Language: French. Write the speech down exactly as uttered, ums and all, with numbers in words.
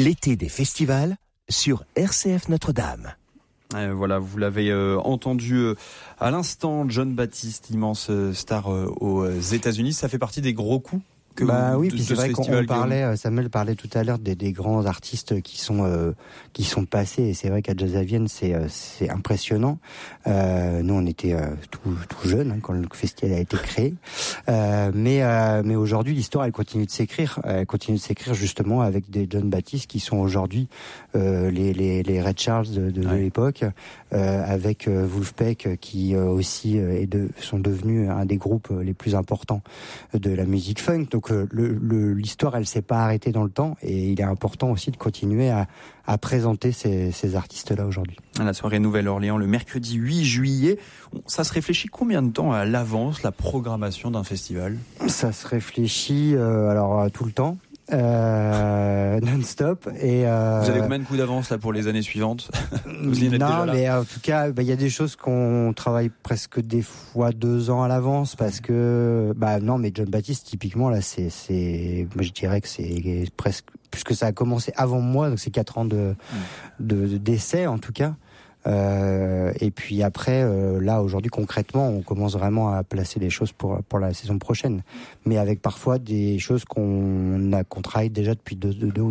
L'été des festivals sur R C F Notre-Dame. Euh, voilà, vous l'avez euh, entendu euh, à l'instant, Jon Baptiste, immense euh, star euh, aux États-Unis. Ça fait partie des gros coups que bah vous, oui, de, puis c'est de vrai qu'on on parlait, Guillaume. Samuel parlait tout à l'heure des, des grands artistes qui sont euh, qui sont passés, et c'est vrai qu'à Jazz à Vienne c'est euh, c'est impressionnant. Euh, nous on était euh, tout tout jeunes hein, quand le festival a été créé, euh, mais euh, mais aujourd'hui l'histoire elle continue de s'écrire, elle continue de s'écrire justement avec des Jon Baptiste qui sont aujourd'hui euh, les les les Ray Charles de, de, ouais. de l'époque, euh, avec euh, Wolfpack qui euh, aussi euh, est de, sont devenus un des groupes les plus importants de la musique funk. Donc Donc le, le, l'histoire, elle s'est pas arrêtée dans le temps, et il est important aussi de continuer à, à présenter ces, ces artistes-là aujourd'hui. À la soirée Nouvelle-Orléans, le mercredi huit juillet, ça se réfléchit combien de temps à l'avance, la programmation d'un festival ? Ça se réfléchit euh, alors tout le temps. Euh, non-stop et euh... vous avez combien de coups d'avance là pour les années suivantes? Non, mais en tout cas, il bah, y a des choses qu'on travaille presque des fois deux ans à l'avance parce que bah non, mais Jon Baptiste typiquement là, c'est c'est, moi je dirais que c'est presque puisque ça a commencé avant moi, donc c'est quatre ans de, mmh. de, de d'essai en tout cas. Euh, et puis après, euh, là aujourd'hui concrètement, on commence vraiment à placer des choses pour pour la saison prochaine, mais avec parfois des choses qu'on a qu'on travaille déjà depuis deux, deux, deux ou